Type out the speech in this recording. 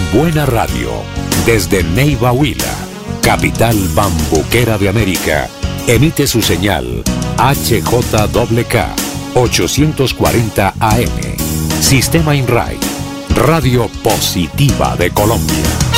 Buena Radio, desde Neiva Huila, capital bambuquera de América, emite su señal HJKK 840 AM. Sistema INRAI, Radio Positiva de Colombia.